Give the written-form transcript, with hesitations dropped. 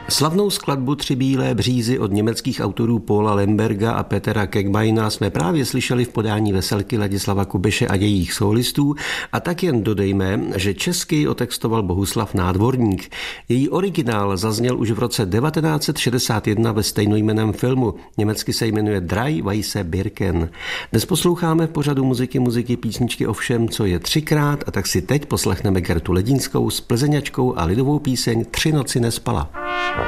Slavnou skladbu Tři bílé břízy od německých autorů Paula Lemberga a Petera Kegbajna jsme právě slyšeli v podání Veselky Ladislava Kubeše a jejich solistů a tak jen dodejme, že česky otextoval Bohuslav Nádvorník. Její originál zazněl už v roce 1961 ve stejnojmenném filmu. Německy se jmenuje Drei weiße Birken. Dnes posloucháme v pořadu muziky písničky o všem, co je třikrát, a tak si teď poslechneme Gertu Ledínskou s plzeňačkou a lidovou píseň Tři noci nespala.